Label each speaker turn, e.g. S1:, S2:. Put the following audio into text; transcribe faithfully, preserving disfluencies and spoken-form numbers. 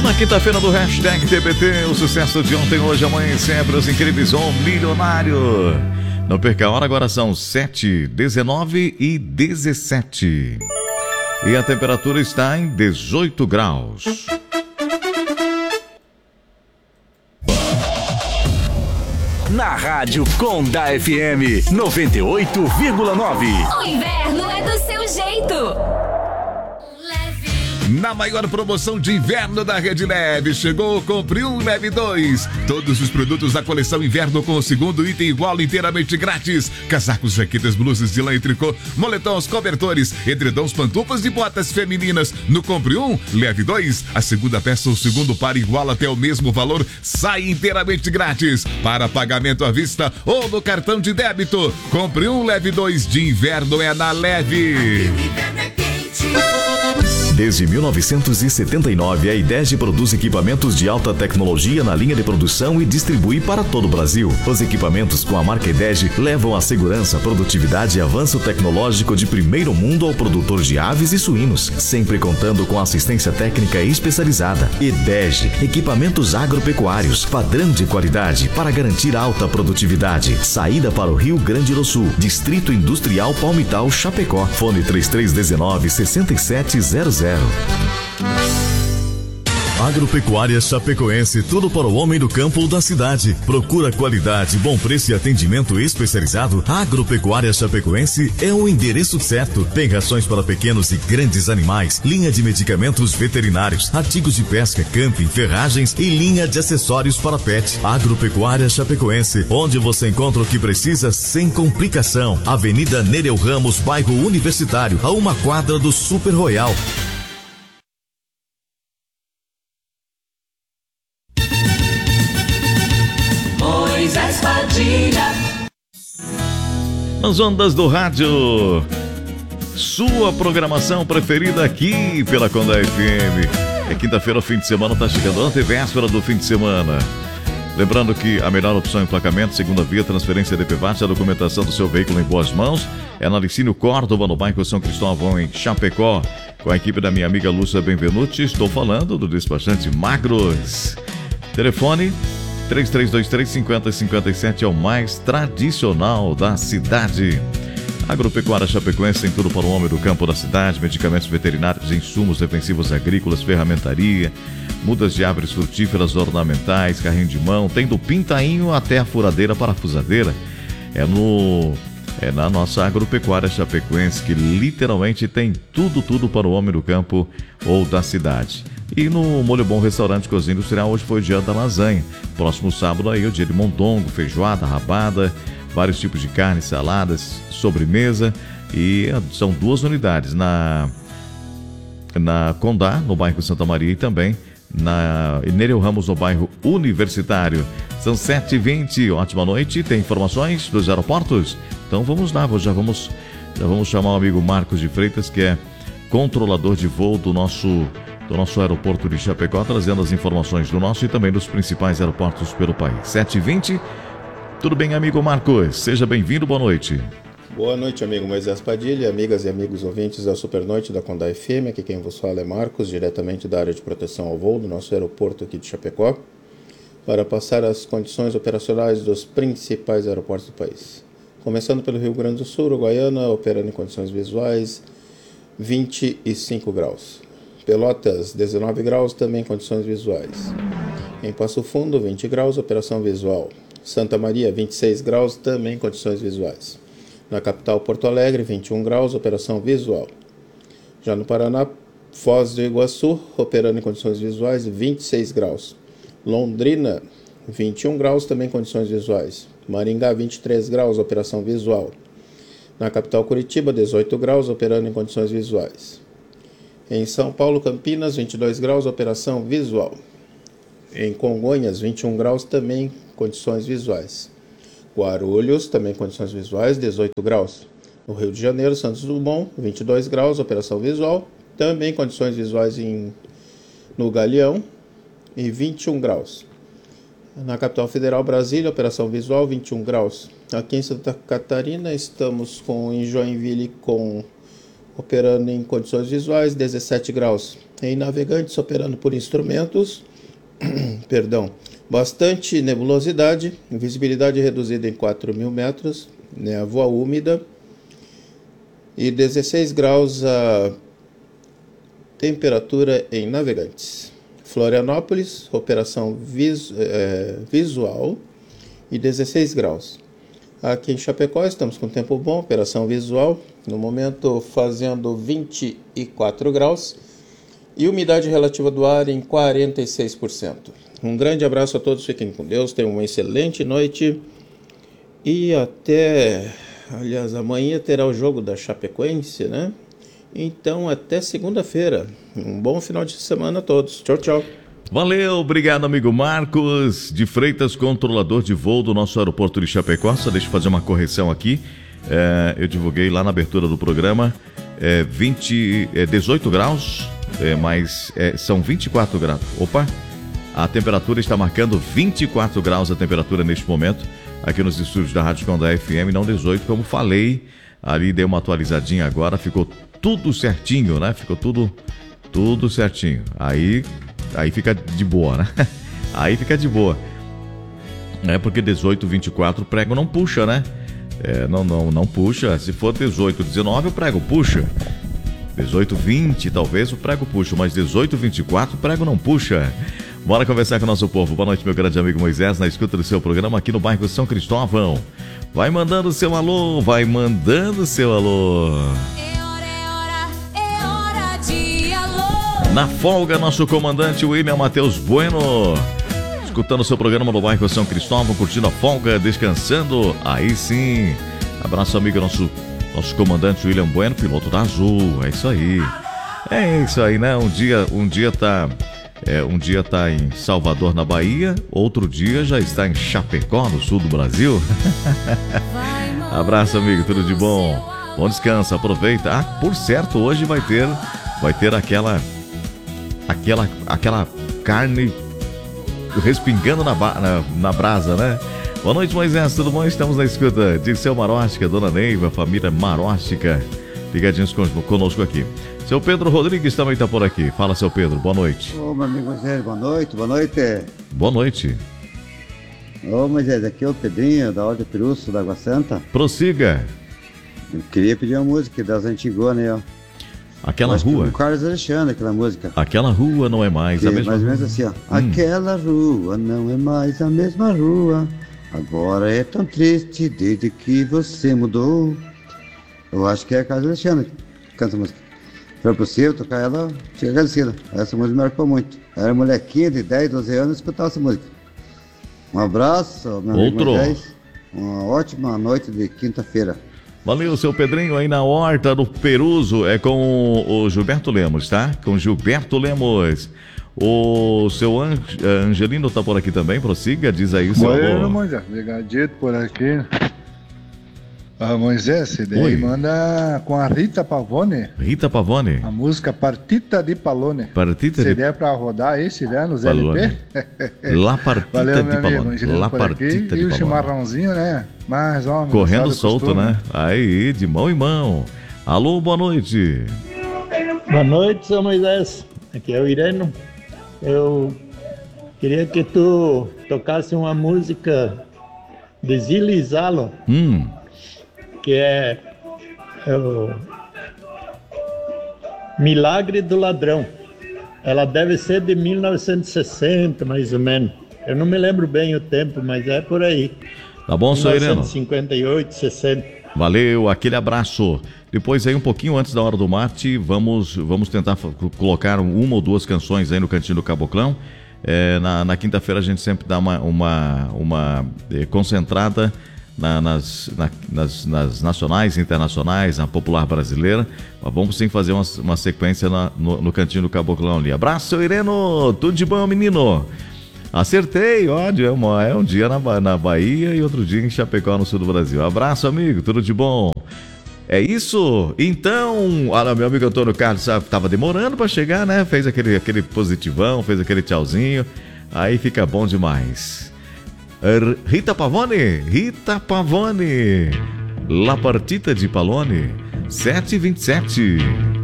S1: Na quinta-feira do Hashtag T B T, o sucesso de ontem, hoje, amanhã e sempre, os incríveis On Milionário. Não perca a hora, agora são sete, dezenove e dezessete. E a temperatura está em dezoito graus.
S2: Na Rádio Conda F M noventa e oito vírgula nove.
S3: O inverno é do seu jeito.
S1: Na maior promoção de inverno da Rede Leve, chegou, compre um, leve dois. Todos os produtos da coleção inverno com o segundo item igual inteiramente grátis. Casacos, jaquetas, blusas de lã e tricô, moletons, cobertores, edredons, pantufas e botas femininas. No compre um, leve dois. A segunda peça ou segundo par igual até o mesmo valor sai inteiramente grátis. Para pagamento à vista ou no cartão de débito. Compre um, leve dois. De inverno é na Leve.
S4: Desde mil novecentos e setenta e nove, a IDEGE produz equipamentos de alta tecnologia na linha de produção e distribui para todo o Brasil. Os equipamentos com a marca IDEGE levam a segurança, produtividade e avanço tecnológico de primeiro mundo ao produtor de aves e suínos, sempre contando com assistência técnica especializada. IDEGE, equipamentos agropecuários, padrão de qualidade para garantir alta produtividade. Saída para o Rio Grande do Sul, Distrito Industrial Palmital, Chapecó. Fone três três um nove, seis sete zero zero. Agropecuária Chapecoense, tudo para o homem do campo ou da cidade. Procura qualidade, bom preço e atendimento especializado. Agropecuária Chapecoense é o endereço certo. Tem rações para pequenos e grandes animais, linha de medicamentos veterinários, artigos de pesca, camping, ferragens e linha de acessórios para pet. Agropecuária Chapecoense, onde você encontra o que precisa sem complicação. Avenida Nereu Ramos, bairro Universitário, a uma quadra do Super Royal.
S1: Nas ondas do rádio, sua programação preferida aqui pela Conda F M. É quinta-feira, o fim de semana está chegando, antevéspera do fim de semana. Lembrando que a melhor opção em emplacamento, segunda via, transferência de P V A T, a documentação do seu veículo em boas mãos, é na Licínio Córdoba, no bairro São Cristóvão, em Chapecó. Com a equipe da minha amiga Lúcia Benvenuti, estou falando do despachante Magros. Telefone três três dois três, cinco zero cinco sete, é o mais tradicional da cidade. Agropecuária Chapecoense tem tudo para o homem do campo da cidade: medicamentos veterinários, insumos defensivos agrícolas, ferramentaria, mudas de árvores frutíferas ornamentais, carrinho de mão, tem do pintainho até a furadeira parafusadeira. É no é na nossa Agropecuária Chapecoense, que literalmente tem tudo, tudo para o homem do campo ou da cidade. E no Molho Bom Restaurante Cozinha Industrial, hoje foi o dia da lasanha. Próximo sábado aí, o dia de mondongo, feijoada, rabada, vários tipos de carne, saladas, sobremesa. E são duas unidades, na, na Condá, no bairro Santa Maria, e também na Nereu Ramos, no bairro Universitário. São sete e vinte, ótima noite. Tem informações dos aeroportos? Então vamos lá, já vamos, já vamos chamar o amigo Marcos de Freitas, que é controlador de voo do nosso... do nosso aeroporto de Chapecó, trazendo as informações do nosso e também dos principais aeroportos pelo país. sete e vinte, tudo bem, amigo Marcos? Seja bem-vindo, boa noite.
S5: Boa noite, amigo Moisés Padilha, amigas e amigos ouvintes da Supernoite da Conda F M. Aqui quem vos fala é Marcos, diretamente da área de proteção ao voo do nosso aeroporto aqui de Chapecó, para passar as condições operacionais dos principais aeroportos do país. Começando pelo Rio Grande do Sul, Uruguaiana, operando em condições visuais, vinte e cinco graus. Pelotas, dezenove graus, também condições visuais. Em Passo Fundo, vinte graus, operação visual. Santa Maria, vinte e seis graus, também condições visuais. Na capital, Porto Alegre, vinte e um graus, operação visual. Já no Paraná, Foz do Iguaçu, operando em condições visuais, vinte e seis graus. Londrina, vinte e um graus, também condições visuais. Maringá, vinte e três graus, operação visual. Na capital, Curitiba, dezoito graus, operando em condições visuais. Em São Paulo, Campinas, vinte e dois graus, operação visual. Em Congonhas, vinte e um graus, também condições visuais. Guarulhos, também condições visuais, dezoito graus. No Rio de Janeiro, Santos Dumont, vinte e dois graus, operação visual, também condições visuais em, no Galeão, e vinte e um graus. Na capital federal, Brasília, operação visual, vinte e um graus. Aqui em Santa Catarina, estamos com, em Joinville com operando em condições visuais, dezessete graus. Em Navegantes, operando por instrumentos, perdão, bastante nebulosidade, visibilidade reduzida em quatro mil metros, névoa úmida e dezesseis graus a temperatura em Navegantes. Florianópolis, operação vis, é, visual e dezesseis graus. Aqui em Chapecó estamos com tempo bom, operação visual, no momento fazendo vinte e quatro graus e umidade relativa do ar em quarenta e seis por cento. Um grande abraço a todos, fiquem com Deus, tenham uma excelente noite e até, aliás, amanhã terá o jogo da Chapecoense, né? Então até segunda-feira, um bom final de semana a todos, tchau, tchau.
S1: Valeu, obrigado amigo Marcos de Freitas, controlador de voo do nosso aeroporto de Chapecó. Só deixa eu fazer uma correção aqui, é, eu divulguei lá na abertura do programa, é, vinte, é, dezoito graus, é, mas é, são vinte e quatro graus, opa, a temperatura está marcando vinte e quatro graus a temperatura neste momento, aqui nos estúdios da Rádio Condá F M, não dezoito, como falei, ali dei uma atualizadinha agora, ficou tudo certinho, né, ficou tudo, tudo certinho, aí... Aí fica de boa, né? Aí fica de boa. É porque dezoito, vinte e quatro o prego não puxa, né? É, não, não, não puxa. Se for dezoito, dezenove o prego puxa. dezoito, vinte talvez o prego puxa, mas dezoito, vinte e quatro o prego não puxa. Bora conversar com o nosso povo. Boa noite, meu grande amigo Moisés, na escuta do seu programa aqui no bairro São Cristóvão. Vai mandando seu alô, vai mandando seu alô. Na folga, nosso comandante William Matheus Bueno, escutando o seu programa no bairro São Cristóvão, curtindo a folga, descansando, aí sim. Abraço, amigo, nosso, nosso comandante William Bueno, piloto da Azul, é isso aí. É isso aí, né? Um dia, um dia tá, é, um dia tá em Salvador, na Bahia, outro dia já está em Chapecó, no sul do Brasil. Abraço, amigo, tudo de bom. Bom descanso, aproveita. Ah, por certo, hoje vai ter, vai ter aquela... Aquela, aquela carne respingando na, na, na brasa, né? Boa noite, Moisés, tudo bom? Estamos na escuta de seu Maróstica, Dona Neiva, família Maróstica, ligadinhos conosco aqui. Seu Pedro Rodrigues também está por aqui. Fala, seu Pedro, boa noite.
S6: Ô, meu amigo Moisés, boa noite, boa noite.
S1: Boa noite.
S6: Ô, Moisés, aqui é o Pedrinho, da Ordem Peruço, da Água Santa.
S1: Prossiga.
S6: Eu queria pedir uma música das antigonas, né, ó.
S1: Aquela rua.
S6: O Carlos Alexandre, aquela música.
S1: Aquela rua não é mais
S6: que
S1: a mesma
S6: mais
S1: rua.
S6: ou menos assim, ó.
S1: Hum.
S6: Aquela rua não é mais a mesma rua. Agora é tão triste desde que você mudou. Eu acho que é Carlos Alexandre que canta a música. Se for possível tocar ela, fica agradecido. Essa música me marcou muito. Eu era molequinha de dez, doze anos e escutava essa música. Um abraço, meu amigo
S1: Outro.
S6: Moisés. Uma ótima noite de quinta-feira.
S1: Valeu, seu Pedrinho, aí na Horta do Peruso, é com o Gilberto Lemos, tá? Com Gilberto Lemos. O seu An- Angelino tá por aqui também, prossiga, diz aí o seu
S7: Bueno,
S1: alô.
S7: Moisés, ligadito por aqui. Ah, Moisés, esse daí
S1: Oi.
S7: manda com a Rita Pavone,
S1: Rita Pavone,
S7: a música Partita di Pallone.
S1: Partita
S7: Se
S1: de
S7: der pra rodar aí, se der nos
S1: Pallone.
S7: L P.
S1: La Partita
S7: Valeu,
S1: de
S7: meu amigo,
S1: Pallone.
S7: Angelino
S1: La
S7: por aqui.
S1: Partita
S7: E
S1: de
S7: o
S1: Pallone.
S7: chimarrãozinho, né? Mais homem.
S1: Correndo
S7: sabe o
S1: solto,
S7: costume.
S1: né? Aí, de mão em mão. Alô, boa noite.
S8: Boa noite, seu Moisés. Aqui é o Ireno. Eu queria que tu tocasse uma música de Zili Zalo,
S1: Hum,
S8: que é, é o Milagre do Ladrão. Ela deve ser de mil novecentos e sessenta, mais ou menos. Eu não me lembro bem o tempo, mas é por aí.
S1: tá bom, seu
S8: mil
S1: Ireno?
S8: novecentos e cinquenta e oito, sessenta.
S1: Valeu, aquele abraço. Depois aí, um pouquinho antes da hora do mate, vamos, vamos tentar f- colocar uma ou duas canções aí no Cantinho do Caboclão. É, na na quinta-feira a gente sempre dá uma, uma, uma eh, concentrada na- nas, na- nas, nas nacionais, internacionais, na popular brasileira. Mas vamos sim fazer uma, uma sequência na- no, no Cantinho do Caboclão ali. Abraço, seu Ireno. Tudo de bom, menino? Acertei, ó, é, uma, é um dia na, Ba- na Bahia e outro dia em Chapecó, no sul do Brasil. Abraço, amigo, tudo de bom. É isso? Então, olha, meu amigo Antônio Carlos sabe, tava demorando para chegar, né? Fez aquele, aquele positivão, fez aquele tchauzinho, aí fica bom demais. Er, Rita Pavone, Rita Pavone, La Partita de Pallone. sete e vinte e sete.